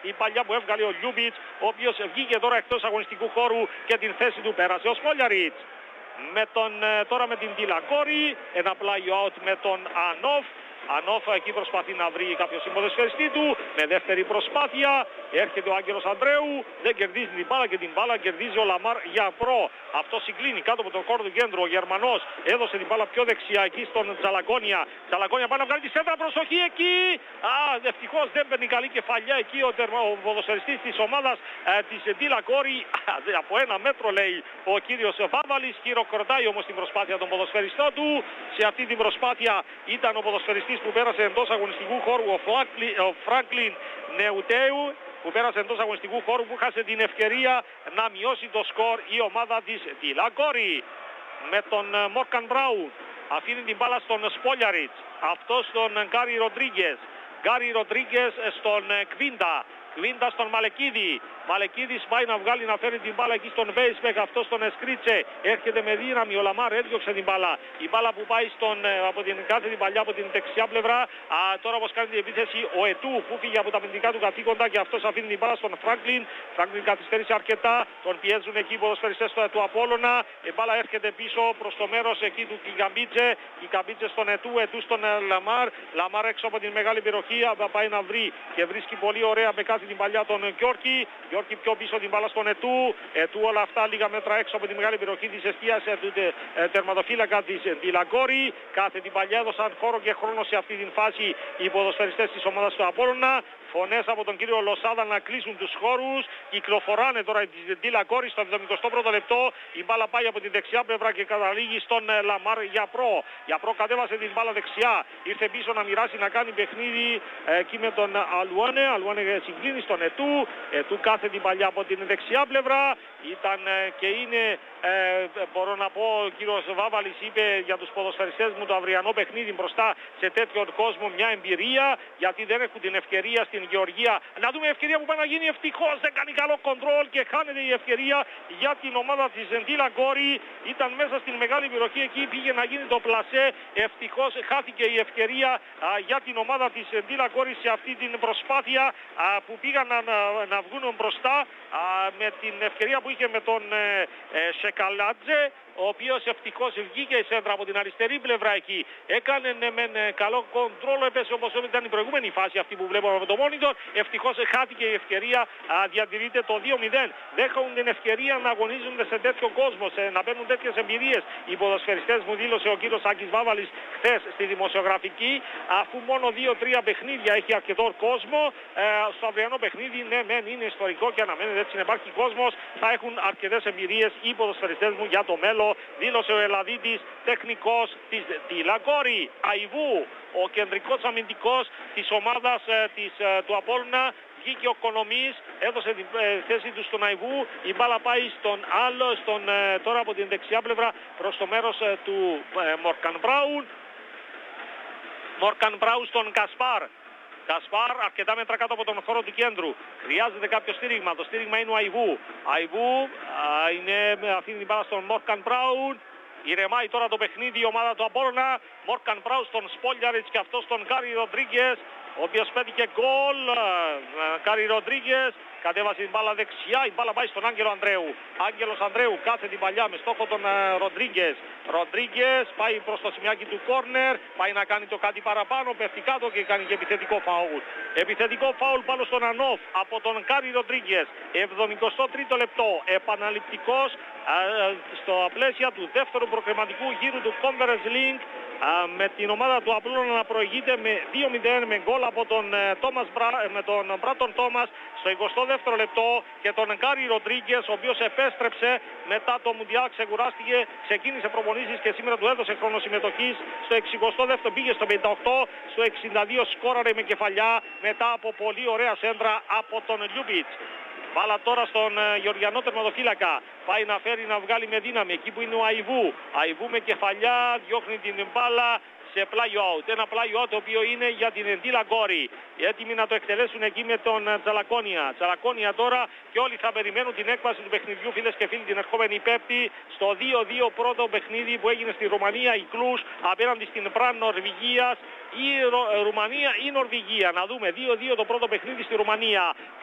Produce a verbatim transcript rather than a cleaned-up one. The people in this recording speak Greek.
η παλιά που έβγαλε ο Λιούμπιτς, ο οποίος βγήκε τώρα εκτός αγωνιστικού χώρου και την θέση του πέρασε ο Σπόλιαριτς. Με τον, τώρα με την Τιλακόρη, ένα play out με τον Ανόφ. Ανόφ εκεί προσπαθεί να βρει κάποιο συμποδεσφαιριστή του. Με δεύτερη προσπάθεια έρχεται ο Άγγελος Ανδρέου. Δεν κερδίζει την μπάλα και την μπάλα κερδίζει ο Λαμάρ Γιαπρό. Αυτό συγκλίνει κάτω από τον χώρο του κέντρου. Ο Γερμανός έδωσε την μπάλα πιο δεξιά εκεί στον Τζαλακόνια. Τζαλακόνια πάει να βγάλει τη σέντρα. Προσοχή εκεί. Α, ευτυχώς δεν παίρνει καλή κεφαλιά εκεί ο, τερμα, ο ποδοσφαιριστής της ομάδας ε, της Τιλακόρη. Από ένα μέτρο λέει ο κύριος Βάβαλης. Χειροκροτάει όμως την προσπάθεια των ποδοσφαιριστών του. Σε αυτή την προσπάθεια ήταν ο ποδοσφαιριστής που πέρασε εντός αγωνιστικού χώρου, ο, Φλάκλι, ο Φράγκλιν Νεουτέου, που πέρασε εντός αγωνιστικού χώρου, που χάσε την ευκαιρία να μειώσει το σκορ η ομάδα της Τιλακόρη. Με τον Μόρκαν Μπράουν αφήνει την μπάλα στον Σπόλιαριτς, αυτό στον Γκάρι Ροντρίγκες, Γκάρι Ροντρίγκες στον Κβίντα, Κβίντα στον Μαλεκίδη. Μαλεκίδης πάει να βγάλει να φέρει την μπάλα εκεί στον Βέισπεκ, αυτό στον Εσκρίτσε. Έρχεται με δύναμη, ο Λαμάρ έδιωξε την μπάλα. Η μπάλα που πάει στον, από την κάθε την παλιά από την δεξιά πλευρά. Α, τώρα όπως κάνει την επίθεση ο Ετού που φύγει από τα αμυντικά του καθήκοντα και αυτός αφήνει την μπάλα στον Φράγκλιν. Φράγκλιν καθυστέρησε αρκετά, τον πιέζουν εκεί οι ποδοσφαιριστές του Απόλλωνα. Η μπάλα έρχεται πίσω προς το μέρος εκεί του Κικαμπίτσε. Κικαμπίτσε στον Ετού, Ετού στον Λαμάρ. Λαμάρ έξω από την μεγάλη περιοχή, πάει να βρει και βρίσκει πολύ ωραία με κάθε την παλιά τον Γιόρκη. Γιόρκη πιο πίσω την μπάλα στον Ετού. Ετού όλα αυτά λίγα μέτρα έξω από τη μεγάλη περιοχή της εστίας του τε, τερματοφύλακα της Τιλακόρη. Κάθε την παλιά έδωσαν χώρο και χρόνο σε αυτή την φάση οι ποδοσφαιριστές της ομάδας του Απόλλωνα. Φωνές από τον κύριο Λοσάδα να κλείσουν τους χώρους. Κυκλοφοράνε τώρα την Τιλακόρη στο εβδομηκοστό πρώτο λεπτό. Η μπάλα πάει από την δεξιά πλευρά και καταλήγει στον Λαμάρ Γιαπρό. Γιαπρό κατέβασε την μπάλα δεξιά. Ήρθε πίσω να μοιράσει να κάνει παιχνίδι εκεί με τον Αλουάνε. Αλουάνε συγκλίνει στον Ετού. Ετού κάθε την παλιά από την δεξιά πλευρά. Ήταν και είναι, ε, μπορώ να πω, ο κύριος Βάβαλης είπε για τους ποδοσφαιριστές μου το αυριανό παιχνίδι μπροστά σε τέτοιον κόσμο μια εμπειρία, γιατί δεν έχουν την ευκαιρία στην Γεωργία. Να δούμε ευκαιρία που πάει να γίνει, ευτυχώς δεν κάνει καλό κοντρόλ και χάνεται η ευκαιρία για την ομάδα της Τιλακόρη. Ήταν μέσα στην μεγάλη περιοχή εκεί, πήγε να γίνει το πλασέ. Ευτυχώς χάθηκε η ευκαιρία α, για την ομάδα της Τιλακόρη σε αυτή την προσπάθεια α, που πήγαν να, να, να βγουν μπροστά α, με την ευκαιρία που είχε με τον ε, ε, Σεκαλάτζε, ο οποίος ευτυχώς βγήκε η σέντρα από την αριστερή πλευρά εκεί. Έκανε ναι, με ναι, καλό κοντρόλο, έπεσε όπως ήταν η προηγούμενη φάση αυτή που βλέπουμε από το monitor. Ευτυχώς χάθηκε η ευκαιρία, α, διατηρείται το δύο μηδέν. Δεν έχουν την ευκαιρία να αγωνίζονται σε τέτοιο κόσμο, σε, να παίρνουν τέτοιες εμπειρίες. Οι ποδοσφαιριστές μου δήλωσε ο κύριος Άκης Βάβαλης χθες στη δημοσιογραφική, αφού μόνο δύο τρία παιχνίδια έχει αρκετό κόσμο. Ε, στο αυριανό παιχνίδι, ναι, μεν είναι ιστορικό και αναμένεται έτσι να υπάρχει κόσμος. Θα έχουν αρκετές εμπειρίες οι ποδοσφαιριστές μου για το μέλλον. Δήλωσε ο Ελλαδίτης, τεχνικός της Τιλακόρη. Αϊβού, ο κεντρικός αμυντικός της ομάδας ε, της, ε, του Απόλλωνα. Βγήκε ο Κονομής, έδωσε τη ε, θέση του στον Αϊβού. Η μπάλα πάει στον άλλο, στον, ε, τώρα από την δεξιά πλευρά προς το μέρος ε, του ε, Μόρκαν Μπράουν. Μόρκαν Μπράουν στον Κασπάρ. Κασπάρ αρκετά μέτρα κάτω από τον χώρο του κέντρου. Χρειάζεται κάποιο στήριγμα. Το στήριγμα είναι ο Αϊβού. Αϊβού α, είναι, αφήνει την μπάλα στον Μόρκαν Μπράουν. Ηρεμάει τώρα το παιχνίδι η ομάδα του Απόλλωνα. Μόρκαν Μπράουν στον Σπόλιαριτς και αυτό στον Γκάρι Ροντρίγκες, ο οποίος πέτυχε γκολ. Γκάρι Ροντρίγκες κατέβασε την μπάλα δεξιά, η μπάλα πάει στον Άγγελο Ανδρέου. Άγγελος Ανδρέου κάθε την παλιά με στόχο τον Ροντρίγκες. Ροντρίγκες πάει προς το σημειάκι του κόρνερ, πάει να κάνει το κάτι παραπάνω, πέφτει κάτω και κάνει και επιθετικό φάουλ. Επιθετικό φάουλ πάνω στον Ανόφ από τον Γκάρι Ροντρίγκες. εβδομηκοστό τρίτο λεπτό, επαναληπτικός στο πλαίσια του δεύτερου προκριματικού γύρου του Conference League, με την ομάδα του Απόλλωνα να προηγείται με δύο μηδέν με γκολ από τον, Τόμας, με τον Μπράτον Τόμας στο εικοστό δεύτερο λεπτό και τον Γκάρι Ροντρίγκες, ο οποίος επέστρεψε μετά το Μουντιάλ, ξεκουράστηκε, ξεκίνησε προπονήσεις και σήμερα του έδωσε χρόνο συμμετοχής. Στο εξηκοστό δεύτερο πήγε στο πενήντα οκτώ, στο εξήντα δύο σκόραρε με κεφαλιά μετά από πολύ ωραία σέντρα από τον Λιούμπιτς. Μπάλα τώρα στον uh, Γεωργιανό τερματοφύλακα. Πάει να φέρει να βγάλει με δύναμη. Εκεί που είναι ο Αϊβού. Αϊβού με κεφαλιά διώχνει την μπάλα σε play-out. Ένα play-out το οποίο είναι για την Τιλακόρη. Έτοιμοι να το εκτελέσουν εκεί με τον Τζαλακόνια. Τζαλακόνια τώρα και όλοι θα περιμένουν την έκβαση του παιχνιδιού, φίλες και φίλοι, την ερχόμενη Πέμπτη στο δύο δύο πρώτο παιχνίδι που έγινε στη Ρουμανία, η Κλούς απέναντι στην Πραν Νορβηγίας, η Ρο... Ρουμανία ή Νορβηγία. Να δούμε δύο δύο το πρώτο παιχνίδι στη Ρουμανία.